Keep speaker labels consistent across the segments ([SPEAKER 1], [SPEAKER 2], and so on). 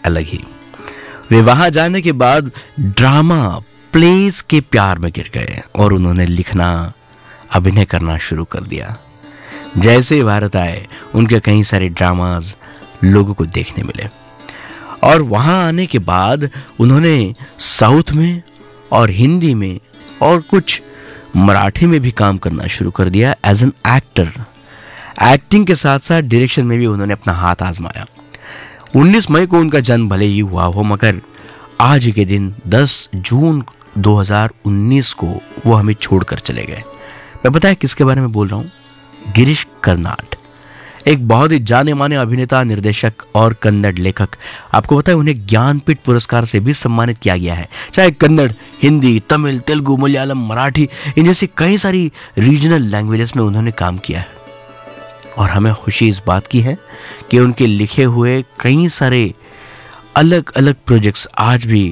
[SPEAKER 1] अलग ही। वे वहां जाने के बाद ड्रामा प्लेस के प्यार में गिर गए और उन्होंने लिखना, अभिनय करना शुरू कर दिया। जैसे ही भारत आए, उनके कई सारे ड्रामाज लोगों को देखने मिले और वहां आने के बाद उन्होंने साउथ में और हिंदी में और कुछ मराठी में भी काम करना शुरू कर दिया एज एन एक्टर। एक्टिंग के साथ साथ डायरेक्शन में भी उन्होंने अपना हाथ आजमाया। 19 मई को उनका जन्म भले ही हुआ हो, मगर आज के दिन 10 जून 2019 को वो हमें छोड़कर चले गए। मैं बताया किसके बारे में बोल रहा हूँ? गिरीश कर्नाड, एक बहुत ही जाने माने अभिनेता, निर्देशक और कन्नड़ लेखक। आपको पता है उन्हें ज्ञानपीठ पुरस्कार से भी सम्मानित किया गया है। चाहे कन्नड़, हिंदी, तमिल, तेलुगु, मलयालम, मराठी, इन जैसी कई सारी रीजनल लैंग्वेजेस में उन्होंने काम किया है। और हमें खुशी इस बात की है कि उनके लिखे हुए कई सारे अलग अलग प्रोजेक्ट्स आज भी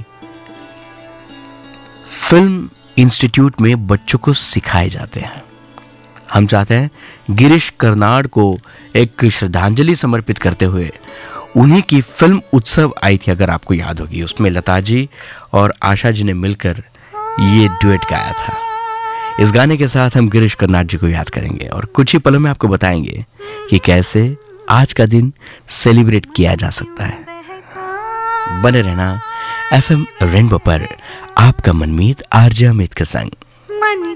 [SPEAKER 1] फिल्म इंस्टीट्यूट में बच्चों को सिखाए जाते हैं। हम चाहते हैं गिरीश कर्नाड को एक श्रद्धांजलि समर्पित करते हुए, उन्हीं की फिल्म उत्सव आई थी, अगर आपको याद होगी, उसमें लता जी और आशा जी ने मिलकर ये डुएट गाया था। इस गाने के साथ हम गिरीश कर्नाड जी को याद करेंगे और कुछ ही पलों में आपको बताएंगे कि कैसे आज का दिन सेलिब्रेट किया जा सकता है। बने रहना FM रेनबो पर, आपका मनमीत आरजे अमित के संग।